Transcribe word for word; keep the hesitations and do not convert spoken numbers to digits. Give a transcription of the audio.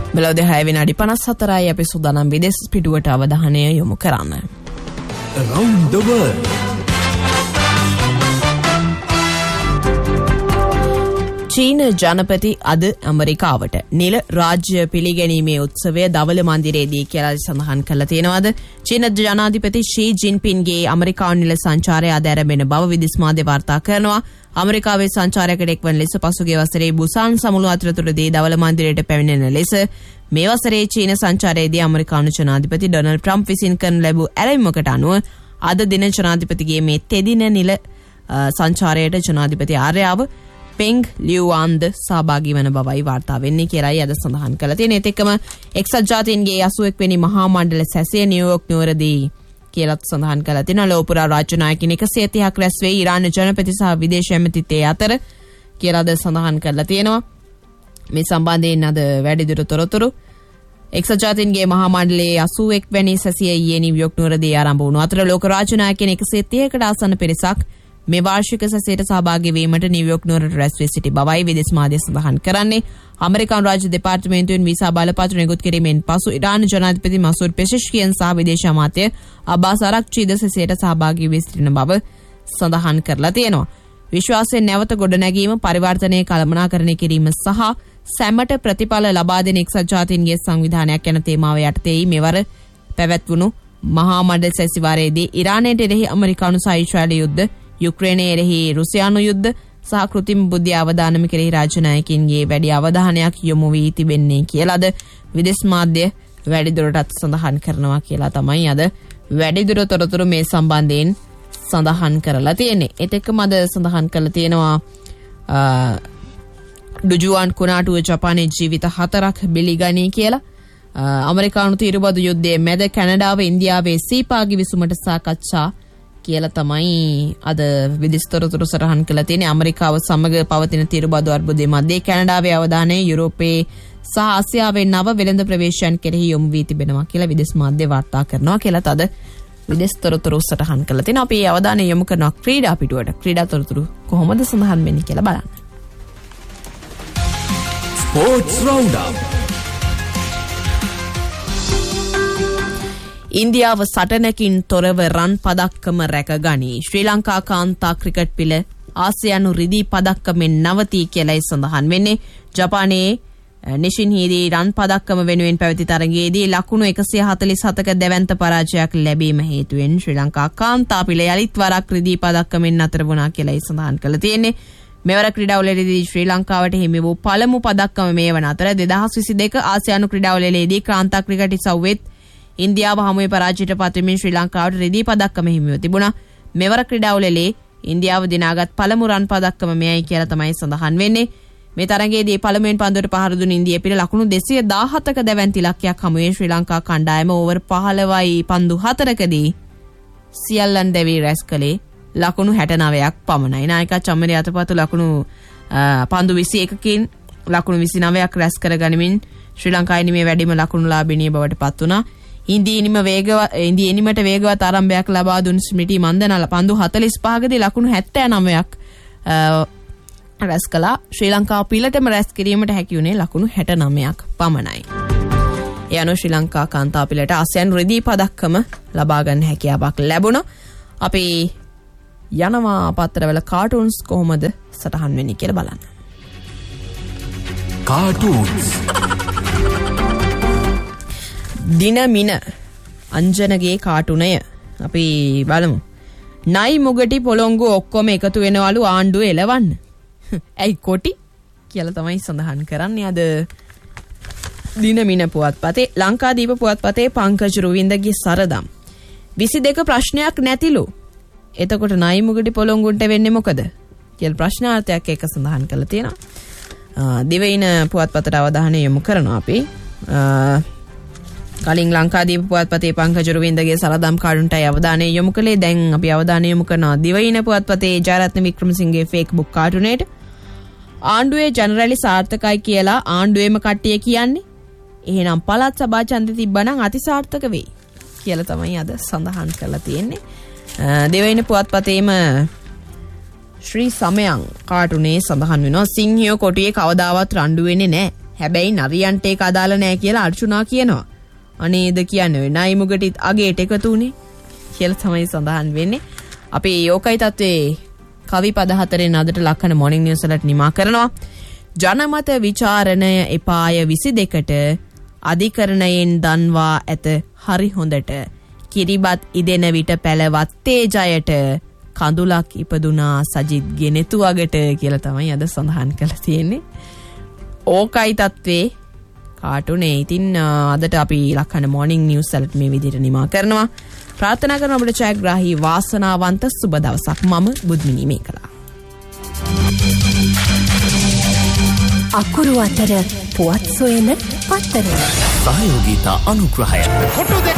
මෙලොව දෙහය විනාඩි පනස් හතරයි අපි සූදානම් විදේශ පිටුවට අවධානය යොමු කරන්න. Around the world. චීන ජනපති අද ඇමරිකාවට නිල රාජ්‍ය පිළිගැනීමේ උත්සවය දවල මන්දිරයේදී කියලා සඳහන් කරලා තියෙනවාද? චීන ජනාධිපති ෂී ජින්පින්ගේ ඇමරිකානු නිල සංචාරය අද ආරම්භ බව විදේශ මාධ්‍ය වාර්තා කරනවා. ඇමරිකාවේ සංචාරකයෙක් එක්වන ලෙස පසුගිය වසරේ බුසාන් සමුළු අතරතුරදී දවල මන්දිරයට පැමිණෙන ලෙස මේ වසරේ චීන සංචාරයේදී ඇමරිකානු ජනාධිපති ඩොනල්ඩ් ට්‍රම්ප් විසින් කරන ලැබූ ඇරයුමකට අනුව අද දින ජනාධිපතිගේ මේ තෙදින නිල සංචාරයට ජනාධිපති ආර්යාව පෙන්ග් ලියුවාන්ද සහභාගී වන බවයි වාර්තා වෙන්නේ කියලායි අද සඳහන් කළා තියෙන. ඒත් එක්කම එක්සත් ජාතීන්ගේ අසූ එක් වෙනි මහා මණ්ඩල සැසිය නිව්යෝක් නුවරදී කියලාත් සඳහන් කළා තියෙනවා. ලෝපුරා රාජ්‍ය නායකින් එකසිය තිහක් රැස් වෙයි ඉරාන ජනපති සහ විදේශ ඇමතිතේ අතර කියලා අද සඳහන් කරලා තියෙනවා. මේ සම්බන්ධයෙන් අද වැඩිදුර තොරතුරු එක්සත් ජාතීන්ගේ මහා මණ්ඩලයේ අසූ එක් වැනි සැසිය ඊයේ නිව්යෝක් නුවරදී ආරම්භ වුණු අතර ලෝක රාජ්‍ය නායකින් එකසිය තිහකට ආසන්න පිරිසක් මේ වාර්ෂික සැසියට සහභාගී වීමට නිව්යෝක් නුවරට රැස් වී සිටි බවයි විදේශ මාධ්‍ය සඳහන් කරන්නේ. ඇමරිකානු රාජ්‍ය දෙපාර්තමේන්තුවෙන් වීසා බලපත්‍ර නිකුත් කිරීමෙන් පසු ඉරාන ජනාධිපති මසූද් පෙෂෙෂ්කියන් සහ විදේශ අමාත්‍ය අබ්බාස් අරක්චීද සැසියට සහභාගී වී සිටින බව සඳහන් කරලා තියෙනවා. විශ්වාසයෙන් නැවත ගොඩනැගීම, පරිවර්තනයේ කළමනාකරණය කිරීම සහ සැමට ප්‍රතිඵල ලබා දෙන එක්සත් ජාතීන්ගේ සංවිධානයක් යන තේමාව යටතේයි මෙවර පැවැත්වුණු මහා මණ්ඩල සැසිවාරයේදී ඉරානයට එරෙහි ඇමරිකානු සහ ඊශ්‍රායල යුද්ධ, යුක්‍රේනයේ එරෙහි රුසියානු යුද්ධ සහ කෘත්‍රිම බුද්ධි අවදානම කෙරෙහි රාජ්‍ය නායකින්ගේ වැඩි අවධානයක් යොමු වී තිබෙන්නේ කියලාද විදේශ මාධ්‍ය වැඩිදුරටත් සඳහන් කරනවා කියලා තමයි අද වැඩිදුර තොරතුරු මේ සම්බන්ධයෙන් සඳහන් කරලා තියෙන්නේ. ඒත් එක්කම අද සඳහන් කරලා තියෙනවා ඩුජුවාන් කුනාටුව ජපානයේ ජීවිත හතරක් බිලිගනී කියලා. ඇමරිකානු තීරුබදු යුද්ධයේ මැද කැනඩාව ඉන්දියාවේ සීපාගි විසුමට සාකච්ඡා කියලා තමයි අද විදේශ තොරතුරු සටහන් කළා තියෙන්නේ. ඇමරිකාව සමග පවතින තීරුබදු අර්බුදයේ මැද කැනඩාවේ අවධානය යුරෝපයේ සහ ආසියාවේ නව වෙළඳ ප්‍රවේශයන් කෙරෙහි යොමු වී තිබෙනවා කියලා විදේශ මාධ්‍ය වාර්තා කරනවා කියලා අද විදේශ තොරතුරු සටහන් කළා තියෙනවා. අපි අවධානය යොමු කරනවා ක්‍රීඩා පිටුවට. ක්‍රීඩා තොරතුරු කොහොමද සඳහන් වෙන්නේ කියලා බලන්න. Sports Roundup. ඉන්දියාව සටනකින් තොරව රන් පදක්කම රැකගනී. ශ්‍රී ලංකා කාන්තා ක්‍රිකට් පිළ ආසියානු රිදී පදක්කමෙන් නවතී කියලායි සඳහන් වෙන්නේ. ජපානයේ නිෂින්හිදී රන් පදක්කම වෙනුවෙන් පැවති තරගයේදී ලකුණු එකසිය හතළිස් හතක දැවැන්ත පරාජයක් ලැබීම හේතුවෙන් ශ්‍රී ලංකා කාන්තා පිළ යලිත් වරක් රිදී පදක්කමෙන් නතර වුණා කියලායි සඳහන් කළ තියෙන්නේ. මෙවර ක්‍රීඩාවලදී ශ්‍රී ලංකාවට හිමි වූ පළමු පදක්කම මේ වන අතර දෙදහස් විසි දෙක ආසියානු ක්‍රීඩාවලදී කාන්තා ක්‍රිකට් ඉසව්වෙත් ඉන්දියාව හමුවේ පරාජයට පත්වීමෙන් ශ්‍රී ලංකාවට රිදී පදක්කම හිමිව තිබුණා. මෙවර ක්‍රීඩාවලදී ඉන්දියාව දිනාගත් පළමු රන් පදක්කම මෙයයි කියලා තමයි සඳහන් වෙන්නේ. මේ තරගයේදී පළමුවෙන් පන්දුවට පහර දුන් ඉන්දිය පිළ ලකුණු දෙසිය දාහතක දැවැන්ත ඉලක්කයක් හමුවේ ශ්‍රී ලංකා කණ්ඩායම ඕවර් පහළොවයි පන්දු හතරකදී සියල්ලන් දැවී රැස් කළේ ලකුණු හැටනවයක් පමණයි. නායක චම්මරි අතපතු ලකුණු පන්දු විසි එකකින් ලකුණු විසිනවයක් රැස් කර ගනිමින් ශ්‍රී ලංකාවේ නිමේ වැඩිම ලකුණු ලාභිනිය බවට පත් වුණා. ඉන්දියනිම වේගවත් ඉන්දියනිමට වේගවත් ආරම්භයක් ලබා දුන් ස්මිටි මන්දන පන්දු හතළිස් පහකදී ලකුණු හැත්තෑනවයක් රැස් කළා. ශ්‍රී ලංකාව පිළටම රැස් කිරීමට හැකි වුණේ ලකුණු හැටනවයක් පමණයි. ඒ අනුව ශ්‍රී ලංකා කාන්තා පිළට ආසියානු රිදී පදක්කම ලබා ගන්න හැකියාවක් ලැබුණා. අපි යනවා පත්තරවල කාටුන්ස් කොහොමද සටහන් වෙන්නේ කියලා බලන්න. Cartoons. දිනමින අංජනගේ කාටුනය අපි බලමු. නයි මුගටි පොළොංගු ඔක්කොම එකතු වෙනවලු ආණ්ඩුව එලවන්න. ඇයි කොටි කියලා තමයි සඳහන් කරන්නේ අද දිනමින පුවත්පතේ. ලංකාදීප පුවත්පතේ පංකජ රුවින්දගේ සරදම් විසි දෙක ප්‍රශ්නයක් නැතිලු. එතකොට නයි මුගටි පොළොංගුන්ට වෙන්නේ මොකද කියලා ප්‍රශ්නාර්ථයක් එක සඳහන් කරලා තියෙනවා. දිවයින පුවත්පතට අවධානය යොමු කරනවා අපි. කලින් ලංකාදීප පුවත්පතේ පංකජ රුවින්දගේ සරදම් කාටුන්ටයි අවධානය යොමු කළේ. දැන් අපි අවධානය යොමු කරනවා දිවයින පුවත්පතේ ජයරත්න වික්‍රමසිංහගේ ෆේස්බුක් කාටුනේට. ආණ්ඩුවේ ජනරැලි සාර්ථකයි කියලා ආණ්ඩුවේම කට්ටිය කියන්නේ. එහෙනම් පළාත් සභා ඡන්දෙ තිබ්බනම් අතිසාර්ථක වෙයි කියලා තමයි අද සඳහන් කරලා තියෙන්නේ. දෙවයින පුවත්පතේම ශ්‍රී සමයන් කාටුනේ සඳහන් වෙනවා සිංහයෝ කොටියේ කවදාවත් රණ්ඩු වෙන්නේ නැහැ. හැබැයි නරියන්ට ඒක අදාළ නෑ කියලා අර්චුනා කියනවා. අනේද කියන්නේ නයි මුගටිත් අගේට එකතු උනේ කියලා තමයි සඳහන් වෙන්නේ. අපි යෝකයි තත්ත්වේ කවි පද හතරෙන් අදට ලක්කන මොර්නිං නිවුස් වලට නිමා කරනවා. ජනමත විචාරණය එපාය විසි දෙකට අධිකරණයෙන් දන්වා ඇත හරි හොඳට කිරිබත් ඉදෙන විට පැලවත් තේජයට කඳුලක් ඉපදුනා සජිත් ගෙනෙතු අගට කියලා තමයි අද සඳහන් කරලා තියෙන්නේ. ඕකයි තත්ත්වේ කාටුනේ. ඉතින් අදට අපි ලක්කන මොර්නිං නිවුස් වලට මේ විදිහට නිමා කරනවා. ප්‍රාර්ථනා කරන ඔබට ජයග්‍රාහී වාසනාවන්ත සුබ දවසක්. මම බුද්ධිනී මේකලා. අකුරු අතර පුවත් සොයන පත්තර සහයෝගීතා අනුග්‍රහය කොටු දෙක